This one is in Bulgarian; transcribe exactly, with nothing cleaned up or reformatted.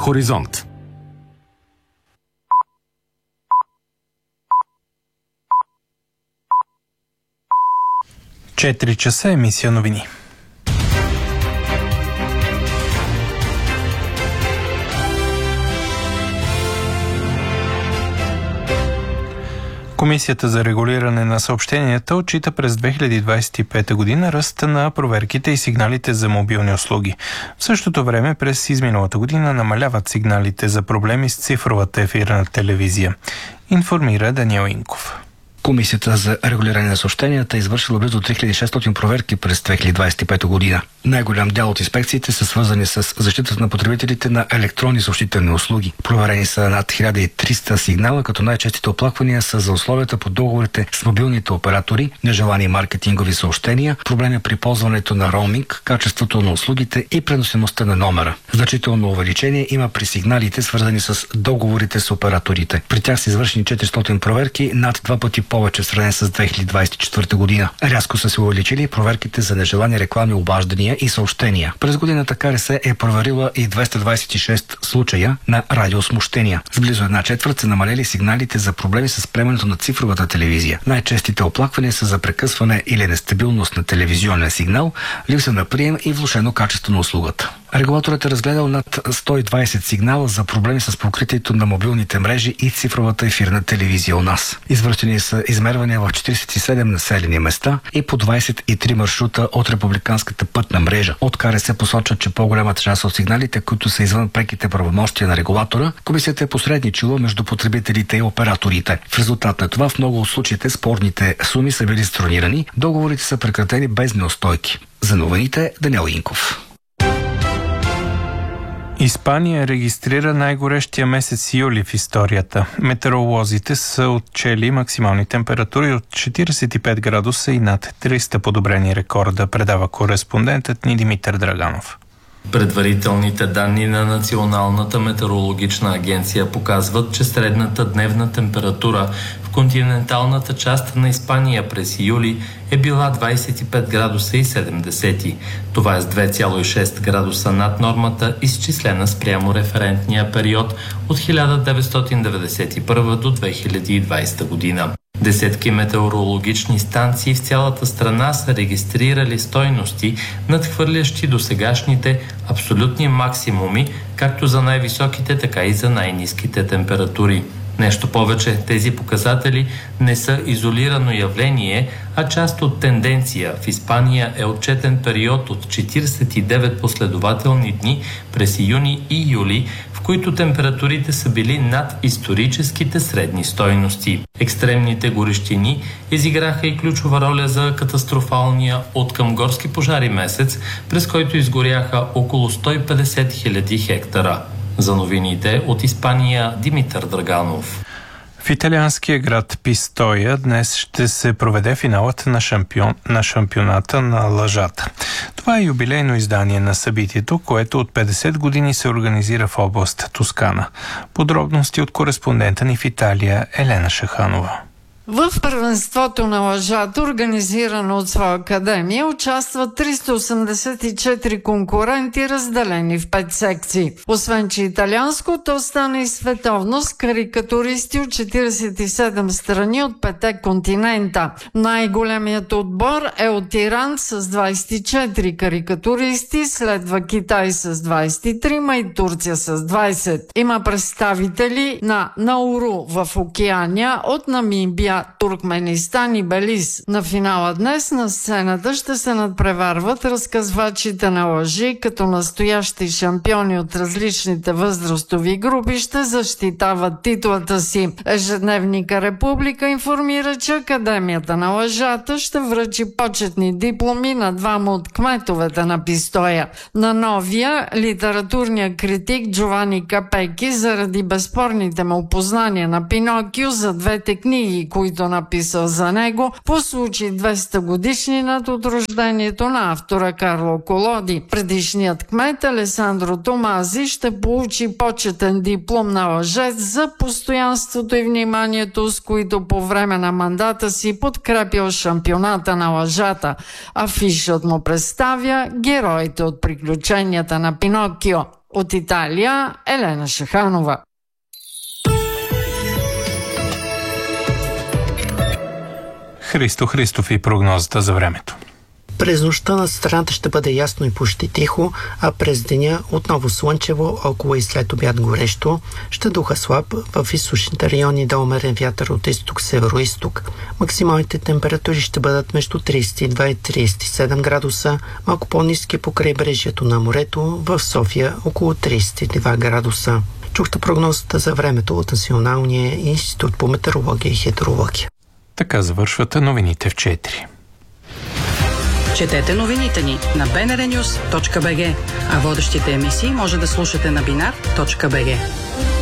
Хоризонт. четири часа, емисия новини. Комисията за регулиране на съобщенията отчита през две хиляди двадесет и пета година ръста на проверките и сигналите за мобилни услуги. В същото време през изминалата година намаляват сигналите за проблеми с цифровата ефирна телевизия. Информира Даниел Инков. Комисията за регулиране на съобщенията е извършила близо три хиляди и шестстотин проверки през две хиляди двадесет и пета година. Най-голям дял от инспекциите са свързани с защитата на потребителите на електронни съобщителни услуги. Проверени са над хиляда и триста сигнала, като най-честите оплаквания са за условията по договорите с мобилните оператори, нежелани маркетингови съобщения, проблеми при ползването на роуминг, качеството на услугите и преносимостта на номера. Значително увеличение има при сигналите, свързани с договорите с операторите. При тях са извършени четиристотин проверки, над два пъти повече в сравнение с две хиляди двадесет и четвърта година. Рязко са се увеличили проверките за нежелани рекламни обаждания и съобщения. През годината КРС е проверила и двеста двадесет и шест случая на радиосмущения. С близо една четвърт са намалели сигналите за проблеми с приемането на цифровата телевизия. Най-честите оплаквания са за прекъсване или нестабилност на телевизионен сигнал, липса на прием и влошено качество на услугата. Регулаторът е разгледал над сто и двадесет сигнала за проблеми с покритието на мобилните мрежи и цифровата ефирна телевизия у нас. Извършени са измервания в четиридесет и седем населени места и по двадесет и три маршрута от републиканската пътна мрежа. От КРС посочват, че по-голямата част от сигналите, които са извън преките правомощия на регулатора, комисията е посредничила между потребителите и операторите. В резултат на това в много от случаите спорните суми са били странирани, договорите са прекратени без неустойки. За новините Даниел Инков. Испания регистрира най-горещия месец юли в историята. Метеоролозите са отчели максимални температури от четиридесет и пет градуса и над триста подобрени рекорда, предава кореспондентът ни Димитър Драганов. Предварителните данни на Националната метеорологична агенция показват, че средната дневна температура в континенталната част на Испания през юли е била двадесет и пет градуса и седем десети. Това е с две цяло и шест градуса над нормата, изчислена спрямо референтния период от хиляда деветстотин деветдесет и първа до две хиляди и двадесета година. Десетки метеорологични станции в цялата страна са регистрирали стойности, надхвърлящи досегашните абсолютни максимуми, както за най-високите, така и за най-ниските температури. Нещо повече, тези показатели не са изолирано явление, а част от тенденция. В Испания е отчетен период от четиридесет и девет последователни дни през юни и юли, в които температурите са били над историческите средни стойности. Екстремните горещини изиграха и ключова роля за катастрофалния откъм горски пожари месец, през който изгоряха около сто и петдесет хиляди хектара. За новините от Испания Димитър Драганов. В италианския град Пистоя днес ще се проведе финалът на, шампион, на шампионата на лъжата. Това е юбилейно издание на събитието, което от петдесет години се организира в област Тоскана. Подробности от кореспондента ни в Италия Елена Шаханова. В първенството на лъжата, организирано от своя академия, участват триста осемдесет и четири конкуренти, разделени в пет секции. Освен че италианско, то стана и световно с карикатуристи от четиридесет и седем страни от петте континента. Най-големият отбор е от Иран с двадесет и четири карикатуристи, следва Китай с двадесет и три и Турция с двадесет. Има представители на Науру в Океания, от Намибия, Туркменистан и Белиз. На финала днес на сцената ще се надпреварват разказвачите на лъжи, като настоящи шампиони от различните възрастови групи ще защитават титлата си. Ежедневника Република информира, че Академията на лъжата ще връчи почетни дипломи на двама от кметовете на Пистоя. На новия литературния критик Джовани Капеки, заради безспорните му познания на Пинокио за двете книги, които написал за него, по случай двеста годишнината от рождението на автора Карло Колоди. Предишният кмет Алесандро Томази ще получи почетен диплом на лъжец за постоянството и вниманието, с които по време на мандата си подкрепил шампионата на лъжата. Афишът му представя героите от приключенията на Пинокио. От Италия Елена Шаханова. Христо Христов и прогнозата за времето. През нощта над страната ще бъде ясно и почти тихо, а през деня отново слънчево, около и след обяд горещо. Ще духа слаб, в източните райони да умерен вятър от изток-северо-исток. Максималните температури ще бъдат между тридесет и два и тридесет и седем градуса, малко по-ниски по крайбрежието на морето, в София около тридесет и два градуса. Чухте прогнозата за времето от Националния институт по метеорология и хидрология. Така завършват новините в четири. Четете новините ни на би ен ар нюз точка би джи, а водещите емисии може да слушате на бинар точка би джи.